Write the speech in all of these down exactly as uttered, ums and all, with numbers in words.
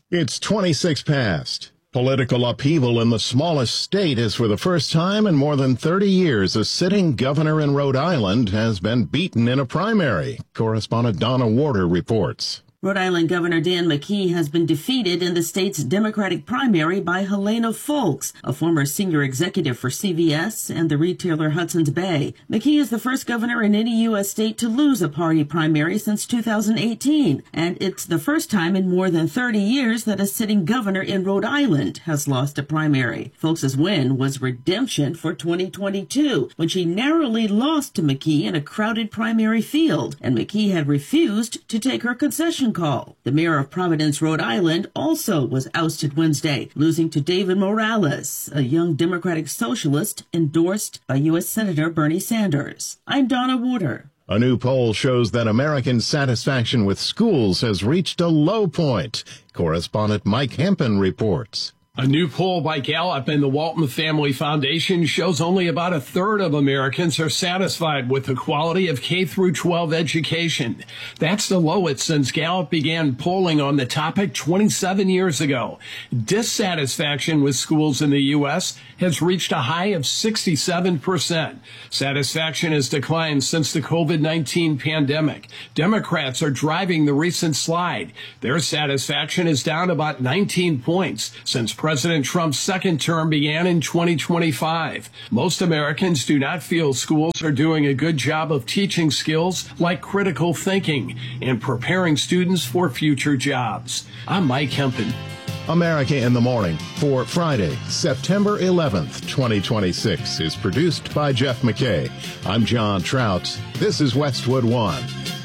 It's twenty-six past. Political upheaval in the smallest state is for the first time in more than thirty years. A sitting governor in Rhode Island has been beaten in a primary. Correspondent Donna Warder reports. Rhode Island Governor Dan McKee has been defeated in the state's Democratic primary by Helena Foulkes, a former senior executive for C V S and the retailer Hudson's Bay. McKee is the first governor in any U S state to lose a party primary since two thousand eighteen, and it's the first time in more than thirty years that a sitting governor in Rhode Island has lost a primary. Foulkes' win was redemption for twenty twenty-two, when she narrowly lost to McKee in a crowded primary field, and McKee had refused to take her concession call. The mayor of Providence, Rhode Island, also was ousted Wednesday, losing to David Morales, a young Democratic socialist endorsed by U S Senator Bernie Sanders. I'm Donna Warder. A new poll shows that American satisfaction with schools has reached a low point. Correspondent Mike Hempen reports. A new poll by Gallup and the Walton Family Foundation shows only about a third of Americans are satisfied with the quality of K through twelve education. That's the lowest since Gallup began polling on the topic twenty-seven years ago. Dissatisfaction with schools in the U S has reached a high of sixty-seven percent. Satisfaction has declined since the COVID nineteen pandemic. Democrats are driving the recent slide. Their satisfaction is down about nineteen points since President Trump's second term began in twenty twenty-five. Most Americans do not feel schools are doing a good job of teaching skills like critical thinking and preparing students for future jobs. I'm Mike Hempen. America in the Morning for Friday, September eleventh, twenty twenty-six is produced by Jeff McKay. I'm John Trout. This is Westwood One.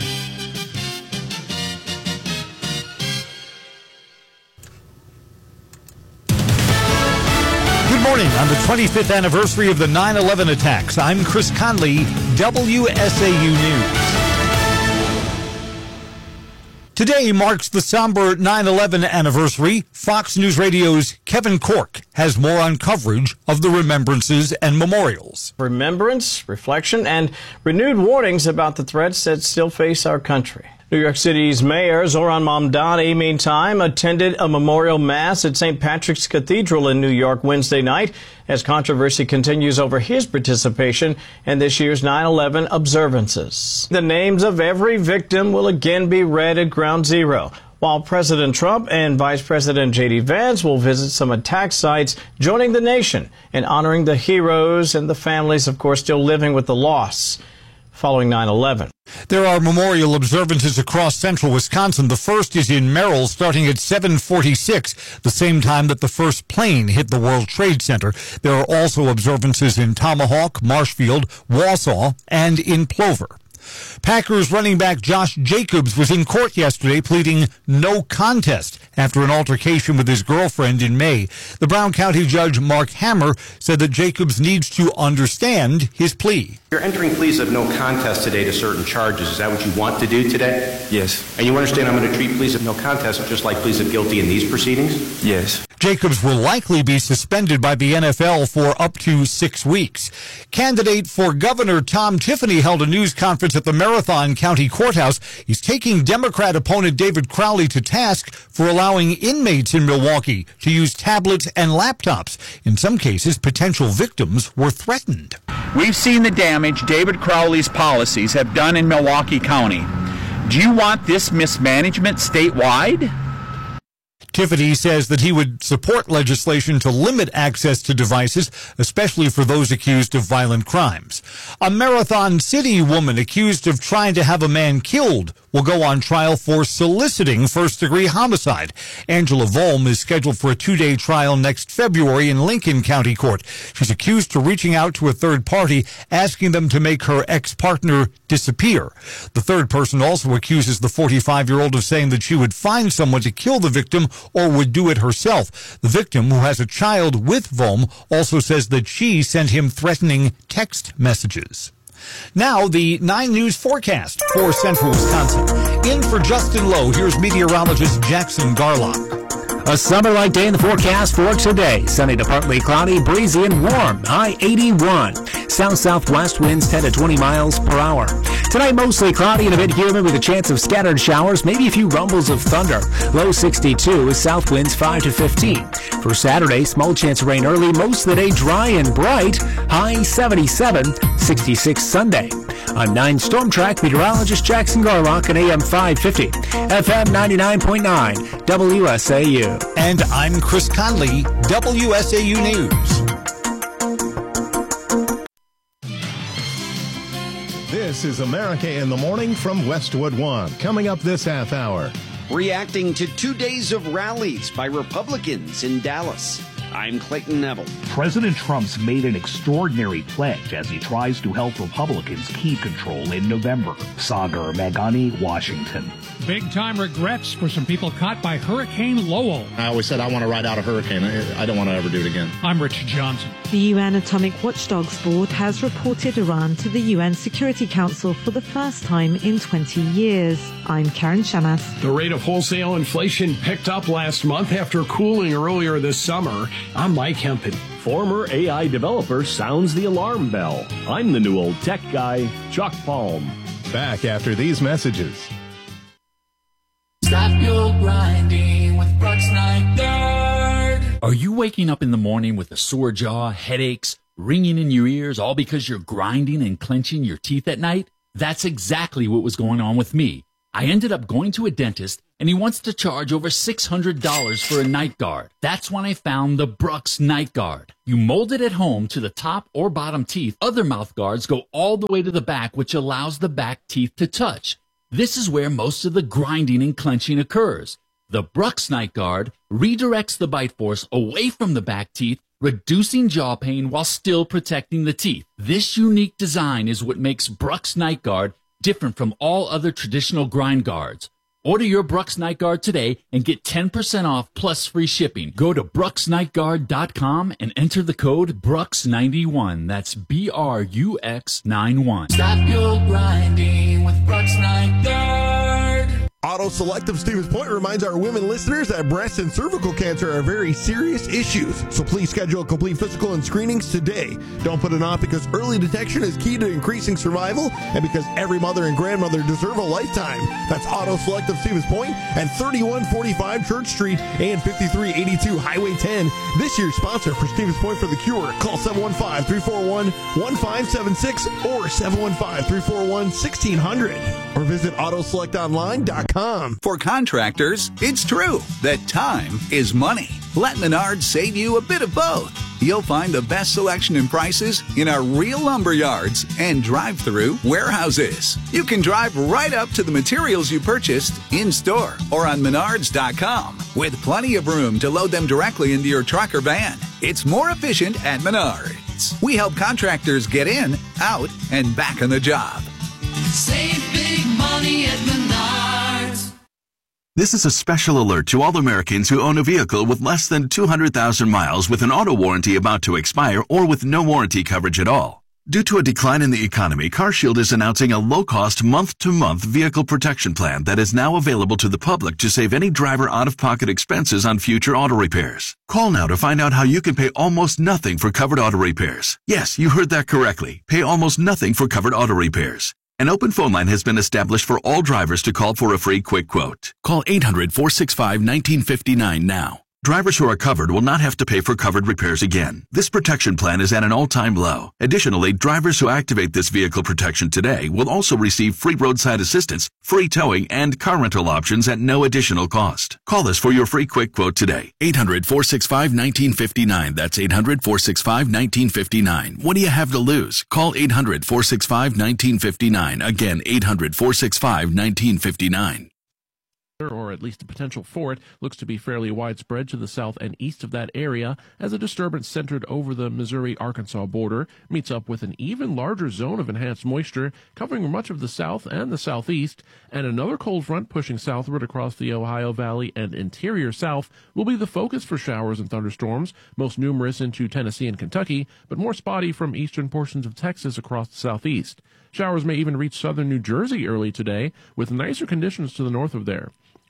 On the twenty-fifth anniversary of the nine eleven attacks, I'm Chris Conley, W S A U News. Today marks the somber nine eleven anniversary. Fox News Radio's Kevin Corke has more on coverage of the remembrances and memorials. Remembrance, reflection, and renewed warnings about the threats that still face our country. New York City's Mayor Zohran Mamdani, meantime, attended a memorial mass at Saint Patrick's Cathedral in New York Wednesday night as controversy continues over his participation in this year's nine eleven observances. The names of every victim will again be read at Ground Zero, while President Trump and Vice President J D Vance will visit some attack sites, joining the nation in honoring the heroes and the families, of course, still living with the loss following nine eleven. There are memorial observances across central Wisconsin. The first is in Merrill, starting at seven forty-six, the same time that the first plane hit the World Trade Center. There are also observances in Tomahawk, Marshfield, Wausau, and in Plover. Packers running back Josh Jacobs was in court yesterday pleading no contest after an altercation with his girlfriend in May. The Brown County Judge Mark Hammer said that Jacobs needs to understand his plea. You're entering pleas of no contest today to certain charges. Is that what you want to do today? Yes. And you understand I'm going to treat pleas of no contest just like pleas of guilty in these proceedings? Yes. Jacobs will likely be suspended by the N F L for up to six weeks. Candidate for governor Tom Tiffany held a news conference at the Marathon County Courthouse. He's taking Democrat opponent David Crowley to task for allowing inmates in Milwaukee to use tablets and laptops. In some cases, potential victims were threatened. We've seen the damage David Crowley's policies have done in Milwaukee County. Do you want this mismanagement statewide? Tiffany says that he would support legislation to limit access to devices, especially for those accused of violent crimes. A Marathon City woman accused of trying to have a man killed will go on trial for soliciting first-degree homicide. Angela Volm is scheduled for a two-day trial next February in Lincoln County Court. She's accused of reaching out to a third party, asking them to make her ex-partner disappear. The third person also accuses the forty-five-year-old of saying that she would find someone to kill the victim or would do it herself. The victim, who has a child with Volm, also says that she sent him threatening text messages. Now, the nine News forecast for central Wisconsin. In for Justin Lowe, here's meteorologist Jackson Garlock. A summer-like day in the forecast for today. Sunny to partly cloudy, breezy and warm. High eighty-one. South-southwest winds ten to twenty miles per hour. Tonight, mostly cloudy and a bit humid with a chance of scattered showers, maybe a few rumbles of thunder. Low sixty-two with south winds five to fifteen. For Saturday, small chance of rain early, most of the day dry and bright. High seventy-seven, sixty-six Sunday. I'm nine Storm Track meteorologist Jackson Garlock on A M five fifty, F M ninety-nine point nine, W S A U. And I'm Chris Conley, W S A U News. This is America in the Morning from Westwood One. Coming up this half hour. Reacting to two days of rallies by Republicans in Dallas. I'm Clayton Neville. President Trump's made an extraordinary pledge as he tries to help Republicans keep control in November. Sagar Meghani, Washington. Big-time regrets for some people caught by Hurricane Lowell. I always said I want to ride out a hurricane. I don't want to ever do it again. I'm Rich Johnson. The U N Atomic Watchdogs Board has reported Iran to the U N Security Council for the first time in twenty years. I'm Karen Shamas. The rate of wholesale inflation picked up last month after cooling earlier this summer. I'm Mike Hempen. Former A I developer sounds the alarm bell. I'm the new old tech guy, Chuck Palm. Back after these messages. Stop your grinding with Brooks Night Guard. Are you waking up in the morning with a sore jaw, headaches, ringing in your ears, all because you're grinding and clenching your teeth at night? That's exactly what was going on with me. I ended up going to a dentist, and he wants to charge over six hundred dollars for a night guard. That's when I found the Brooks Night Guard. You mold it at home to the top or bottom teeth. Other mouth guards go all the way to the back, which allows the back teeth to touch. This is where most of the grinding and clenching occurs. The Brooks Night Guard redirects the bite force away from the back teeth, reducing jaw pain while still protecting the teeth. This unique design is what makes Brooks Night Guard different from all other traditional grind guards. Order your Brooks Night Guard today and get ten percent off plus free shipping. Go to brooks night guard dot com and enter the code Brooks ninety-one. That's B R U X ninety-one. Stop your grinding with Brooks Night Guard. Auto Select of Stevens Point reminds our women listeners that breast and cervical cancer are very serious issues. So please schedule a complete physical and screenings today. Don't put it off because early detection is key to increasing survival and because every mother and grandmother deserve a lifetime. That's Auto Select of Stevens Point and thirty-one forty-five Church Street and fifty-three eighty-two Highway ten. This year's sponsor for Stevens Point for the Cure. Call seven one five, three four one, one five seven six or seven one five, three four one, one six zero zero or visit auto select online dot com. For contractors, it's true that time is money. Let Menards save you a bit of both. You'll find the best selection and prices in our real lumber yards and drive-through warehouses. You can drive right up to the materials you purchased in-store or on menards dot com with plenty of room to load them directly into your truck or van. It's more efficient at Menards. We help contractors get in, out, and back on the job. Save big money at Menards. This is a special alert to all Americans who own a vehicle with less than two hundred thousand miles with an auto warranty about to expire or with no warranty coverage at all. Due to a decline in the economy, CarShield is announcing a low-cost month-to-month vehicle protection plan that is now available to the public to save any driver out-of-pocket expenses on future auto repairs. Call now to find out how you can pay almost nothing for covered auto repairs. Yes, you heard that correctly. Pay almost nothing for covered auto repairs. An open phone line has been established for all drivers to call for a free quick quote. Call eight hundred, four six five, one nine five nine now. Drivers who are covered will not have to pay for covered repairs again. This protection plan is at an all-time low. Additionally, drivers who activate this vehicle protection today will also receive free roadside assistance, free towing, and car rental options at no additional cost. Call us for your free quick quote today. eight hundred, four six five, one nine five nine. That's eight hundred, four six five, one nine five nine. What do you have to lose? Call eight hundred, four six five, one nine five nine. Again, eight hundred, four six five, one nine five nine. Or at least the potential for it, looks to be fairly widespread to the south and east of that area as a disturbance centered over the Missouri-Arkansas border meets up with an even larger zone of enhanced moisture covering much of the south and the southeast, and another cold front pushing southward across the Ohio Valley and interior south will be the focus for showers and thunderstorms, most numerous into Tennessee and Kentucky, but more spotty from eastern portions of Texas across the southeast. Showers may even reach southern New Jersey early today, with nicer conditions to the north of there.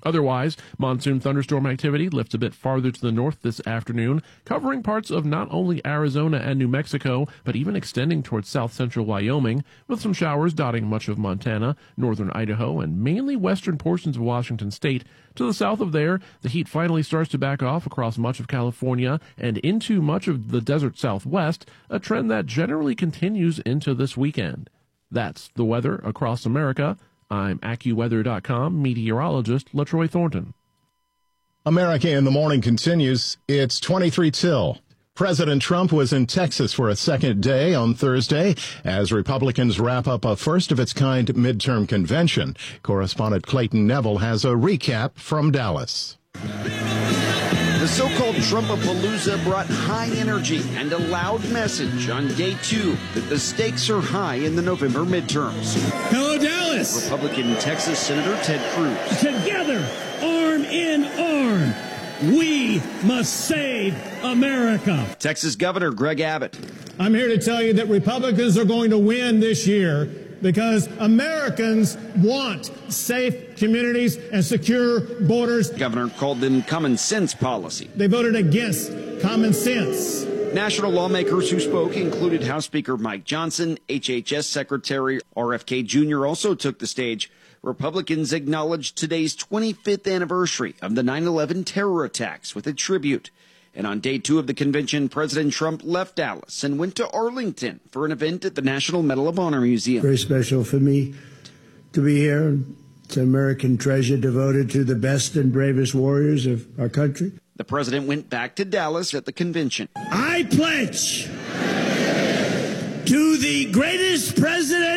Otherwise, monsoon thunderstorm activity lifts a bit farther to the north this afternoon, covering parts of not only Arizona and New Mexico, but even extending towards south-central Wyoming, with some showers dotting much of Montana, northern Idaho, and mainly western portions of Washington state. To the south of there, the heat finally starts to back off across much of California and into much of the desert southwest, a trend that generally continues into this weekend. That's the weather across America. I'm AccuWeather dot com meteorologist LaTroy Thornton. America in the Morning continues. It's twenty-three till. President Trump was in Texas for a second day on Thursday as Republicans wrap up a first-of-its-kind midterm convention. Correspondent Clayton Neville has a recap from Dallas. The so-called Trumpapalooza brought high energy and a loud message on day two that the stakes are high in the November midterms. Hello, Dallas! Republican Texas Senator Ted Cruz. Together, arm in arm, we must save America. Texas Governor Greg Abbott. I'm here to tell you that Republicans are going to win this year because Americans want safe communities and secure borders. Governor called them common sense policy. They voted against common sense. National lawmakers who spoke included House Speaker Mike Johnson. H H S Secretary R F K Junior also took the stage. Republicans acknowledged today's twenty-fifth anniversary of the nine eleven terror attacks with a tribute. And on day two of the convention, President Trump left Dallas and went to Arlington for an event at the National Medal of Honor Museum. Very special for me to be here. It's an American treasure devoted to the best and bravest warriors of our country. The president went back to Dallas at the convention. I pledge to the greatest president